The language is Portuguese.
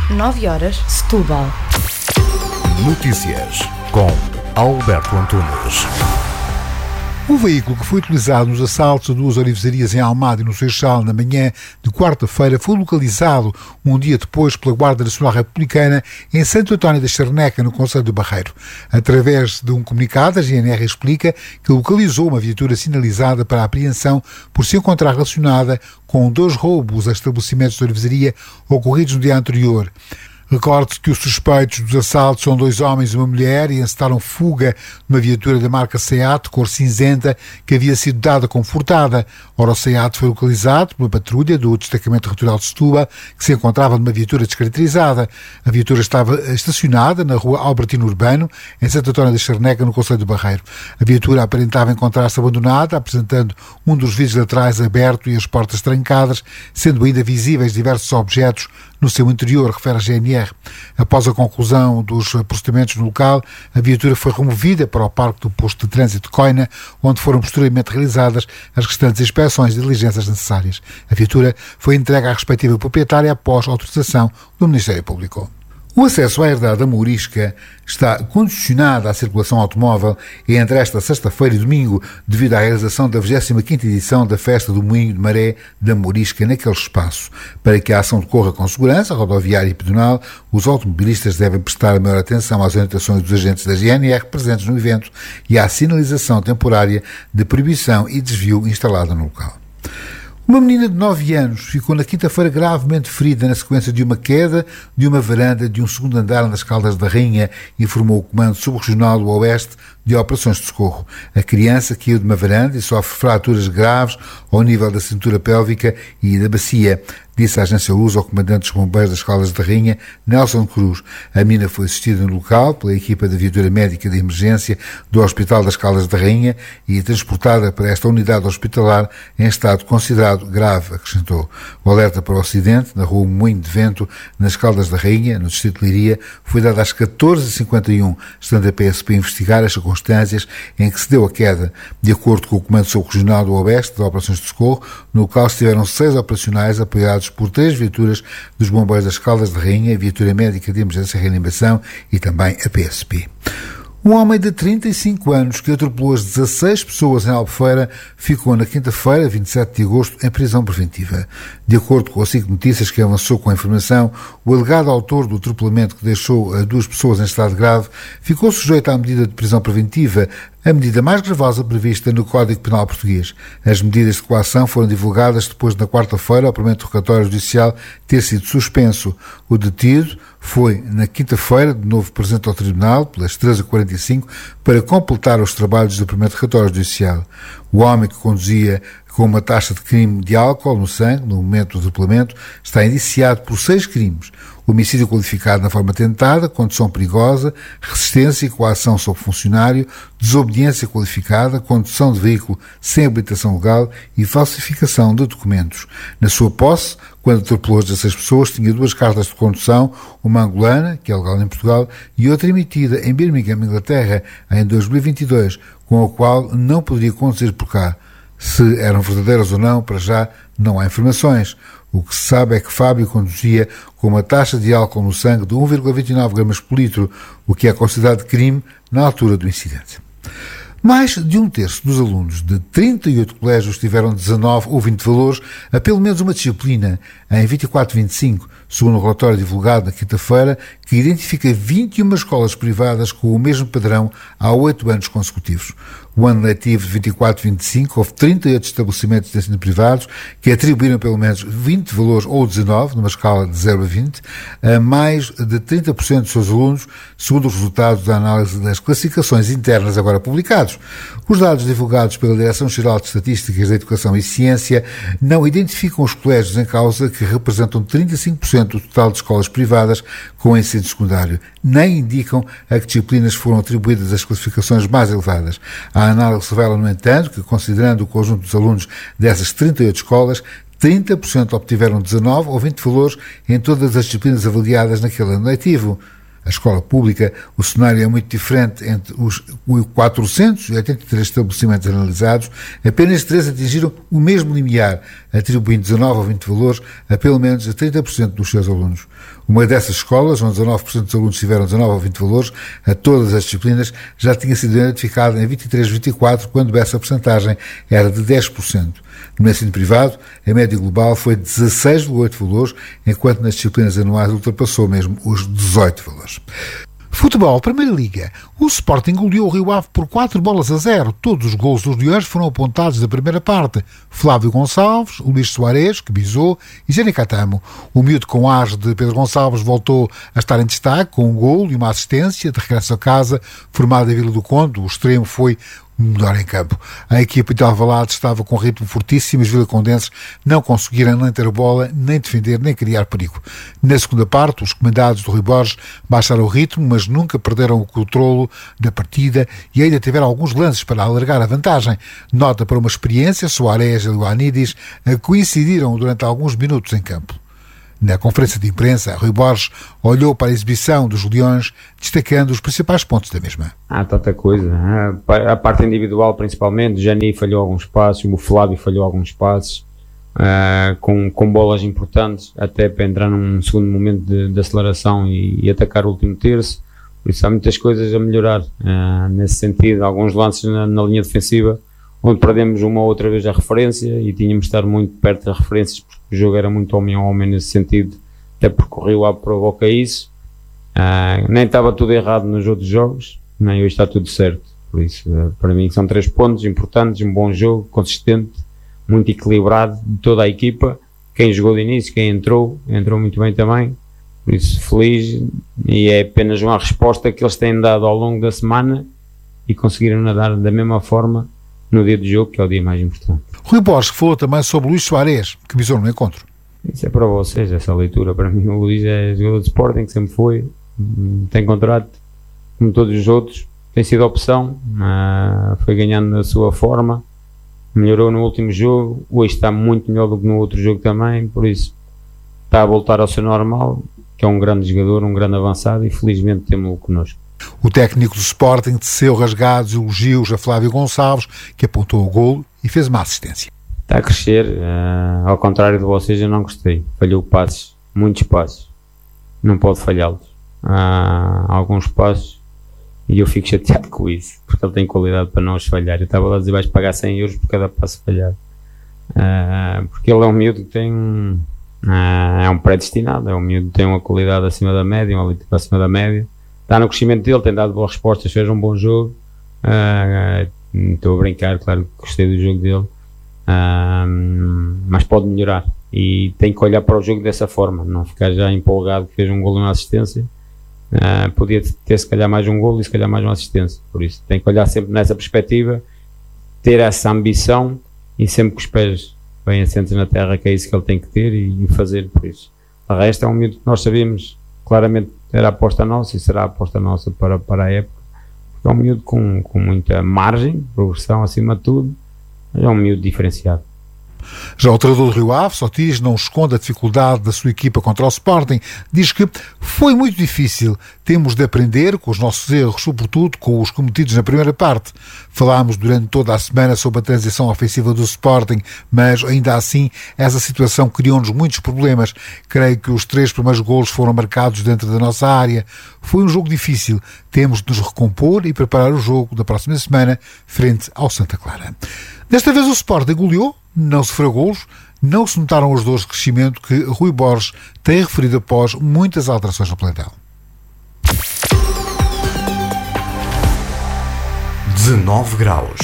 9h, Setúbal. Notícias com Alberto Antunes. O veículo que foi utilizado nos assaltos a duas oliveiras em Almada e no Seixal na manhã de quarta-feira foi localizado um dia depois pela Guarda Nacional Republicana em Santo António da Charneca, no concelho do Barreiro. Através de um comunicado, a GNR explica que localizou uma viatura sinalizada para a apreensão por se encontrar relacionada com 2 roubos a estabelecimentos de oliveiria ocorridos no dia anterior. Recorde-se que os suspeitos dos assaltos são 2 homens e uma mulher e encetaram fuga numa viatura da marca Seat, cor cinzenta, que havia sido dada como furtada. Ora, o Seat foi localizado por uma patrulha do Destacamento Territorial de Setúbal, que se encontrava numa viatura descaracterizada. A viatura estava estacionada na rua Albertino Urbano, em Santo António da Charneca, no concelho do Barreiro. A viatura aparentava encontrar-se abandonada, apresentando um dos vidros laterais aberto e as portas trancadas, sendo ainda visíveis diversos objetos no seu interior, refere a GNR. Após a conclusão dos procedimentos no local, a viatura foi removida para o Parque do Posto de Trânsito de Coina, onde foram posteriormente realizadas as restantes inspeções e diligências necessárias. A viatura foi entregue à respectiva proprietária após autorização do Ministério Público. O acesso à herdade da Mourisca está condicionado à circulação automóvel entre esta sexta-feira e domingo, devido à realização da 25ª edição da Festa do Moinho de Maré da Mourisca naquele espaço. Para que a ação decorra com segurança rodoviária e pedonal, os automobilistas devem prestar a maior atenção às orientações dos agentes da GNR presentes no evento e à sinalização temporária de proibição e desvio instalada no local. Uma menina de 9 anos ficou na quinta-feira gravemente ferida na sequência de uma queda de uma varanda de um segundo andar nas Caldas da Rainha, informou o Comando Subregional do Oeste de Operações de Socorro. A criança caiu de uma varanda e sofre fraturas graves ao nível da cintura pélvica e da bacia, disse a Agência Luz ao comandante dos bombeiros das Caldas da Rainha, Nelson Cruz. A menina foi assistida no local pela equipa da viatura médica de emergência do Hospital das Caldas da Rainha e transportada para esta unidade hospitalar em estado considerado grave, acrescentou. O alerta para o acidente na rua Moinho de Vento, nas Caldas da Rainha, no distrito de Leiria, foi dado às 14h51, estando a PSP a investigar as circunstâncias em que se deu a queda. De acordo com o Comando Subregional do Oeste de Operações de Socorro, no local estiveram 6 operacionais apoiados por 3 viaturas dos bombeiros das Caldas de Rainha, a viatura médica de emergência e reanimação e também a PSP. Um homem de 35 anos que atropelou as 16 pessoas em Albufeira ficou na quinta-feira, 27 de agosto, em prisão preventiva. De acordo com a SIC Notícias, que avançou com a informação, o alegado autor do atropelamento que deixou 2 pessoas em estado grave ficou sujeito à medida de prisão preventiva, a medida mais gravosa prevista no Código Penal Português. As medidas de coação foram divulgadas depois de, na quarta-feira, ao primeiro interrogatório judicial ter sido suspenso. O detido foi, na quinta-feira, de novo presente ao Tribunal, pelas 13h45, para completar os trabalhos do primeiro interrogatório judicial. O homem que conduzia com uma taxa de crime de álcool no sangue, no momento do atropelamento, está indiciado por 6 crimes. Homicídio qualificado na forma tentada, condução perigosa, resistência e coação sobre funcionário, desobediência qualificada, condução de veículo sem habilitação legal e falsificação de documentos. Na sua posse, quando atropelou as 16 pessoas, tinha 2 cartas de condução, uma angolana, que é legal em Portugal, e outra emitida em Birmingham, Inglaterra, em 2022, com a qual não poderia conduzir por cá. Se eram verdadeiras ou não, para já não há informações. O que se sabe é que Fábio conduzia com uma taxa de álcool no sangue de 1,29 gramas por litro, o que é considerado crime na altura do incidente. Mais de 1/3 dos alunos de 38 colégios tiveram 19 ou 20 valores a pelo menos uma disciplina em 24/25, segundo o relatório divulgado na quinta-feira, que identifica 21 escolas privadas com o mesmo padrão há 8 anos consecutivos. O ano letivo de 24/25 houve 38 estabelecimentos de ensino privados que atribuíram pelo menos 20 valores ou 19, numa escala de 0 a 20, a mais de 30% dos seus alunos, segundo os resultados da análise das classificações internas agora publicados. Os dados divulgados pela Direção-Geral de Estatísticas da Educação e Ciência não identificam os colégios em causa, que representam 35% do total de escolas privadas com ensino secundário, nem indicam a que disciplinas foram atribuídas as classificações mais elevadas. A análise revela, no entanto, que, considerando o conjunto dos alunos dessas 38 escolas, 30% obtiveram 19 ou 20 valores em todas as disciplinas avaliadas naquele ano letivo. A escola pública, o cenário é muito diferente. Entre os 483 estabelecimentos analisados, apenas 3 atingiram o mesmo limiar, atribuindo 19 ou 20 valores a pelo menos a 30% dos seus alunos. Uma dessas escolas, onde 19% dos alunos tiveram 19 ou 20 valores a todas as disciplinas, já tinha sido identificada em 23-24, quando essa percentagem era de 10%. No ensino privado, a média global foi de 16,8 valores, enquanto nas disciplinas anuais ultrapassou mesmo os 18 valores. Futebol, Primeira Liga. O Sporting goleou o Rio Ave por 4-0. Todos os gols dos Leões foram apontados da primeira parte. Flávio Gonçalves, Luís Soares, que bisou, e Jenny Catamo. O miúdo com as de Pedro Gonçalves voltou a estar em destaque, com um gol e uma assistência de regresso a casa, formado em Vila do Conde. O extremo foi melhor em campo. A equipa de Alvalade estava com ritmo fortíssimo, os vilacondenses não conseguiram nem ter a bola, nem defender, nem criar perigo. Na segunda parte, os comandados do Rui Borges baixaram o ritmo, mas nunca perderam o controlo da partida e ainda tiveram alguns lances para alargar a vantagem. Nota para uma experiência, Soares e Luanidis coincidiram durante alguns minutos em campo. Na conferência de imprensa, Rui Borges olhou para a exibição dos Leões, destacando os principais pontos da mesma. Há tanta coisa. A parte individual, principalmente. O Jani falhou alguns passos, o Flávio falhou alguns passos, com bolas importantes, até para entrar num segundo momento de aceleração e atacar o último terço. Por isso há muitas coisas a melhorar nesse sentido. Alguns lances na linha defensiva, onde perdemos uma ou outra vez a referência e tínhamos de estar muito perto das referências, porque o jogo era muito homem a homem nesse sentido, até porque o Rio Ave provoca isso. Nem estava tudo errado nos outros jogos, nem hoje está tudo certo. Por isso, para mim são 3 pontos importantes, um bom jogo, consistente, muito equilibrado de toda a equipa. Quem jogou de início, quem entrou muito bem também. Por isso, feliz, e é apenas uma resposta que eles têm dado ao longo da semana e conseguiram nadar da mesma forma no dia do jogo, que é o dia mais importante. Rui Borges falou também sobre Luís Soares, que visou no encontro. Isso é para vocês, essa leitura. Para mim, o Luís é jogador de Sporting, que sempre foi, tem contrato, como todos os outros, tem sido opção, foi ganhando a sua forma, melhorou no último jogo, hoje está muito melhor do que no outro jogo também, por isso está a voltar ao seu normal, que é um grande jogador, um grande avançado, e felizmente temos-o connosco. O técnico do Sporting teceu rasgados elogios a Flávio Gonçalves, que apontou o golo e fez uma assistência. Está a crescer, ao contrário de vocês, eu não gostei. Falhou passos, muitos passos. Não pode falhá-los. Há alguns passos e eu fico chateado com isso, porque ele tem qualidade para não os falhar. Eu estava lá a dizer, vais pagar 100 euros por cada passo falhado. Porque ele é um miúdo que tem é um predestinado, é um miúdo que tem uma qualidade acima da média, uma lítica acima da média. Está no crescimento dele, tem dado boas respostas, fez um bom jogo. Estou a brincar, claro que gostei do jogo dele, mas pode melhorar e tem que olhar para o jogo dessa forma, não ficar já empolgado que fez um golo e uma assistência. Podia ter se calhar mais um golo e se calhar mais uma assistência, por isso tem que olhar sempre nessa perspectiva, ter essa ambição e sempre com os pés bem assentes na terra, que é isso que ele tem que ter e fazer. Por isso, o resto é um miúdo que nós sabíamos claramente era a aposta nossa e será a aposta nossa para a época. É um miúdo com muita margem, progressão acima de tudo, mas é um miúdo diferenciado. Já o treinador do Rio Ave, Sotis, não esconde a dificuldade da sua equipa contra o Sporting. Diz que foi muito difícil. Temos de aprender com os nossos erros, sobretudo com os cometidos na primeira parte. Falámos durante toda a semana sobre a transição ofensiva do Sporting, mas ainda assim essa situação criou-nos muitos problemas. Creio que os 3 primeiros golos foram marcados dentro da nossa área. Foi um jogo difícil. Temos de nos recompor e preparar o jogo da próxima semana frente ao Santa Clara. Desta vez o Sporting goleou, não sofreu golos, não se notaram as dores de crescimento que Rui Borges tem referido após muitas alterações no plantel. 19 graus.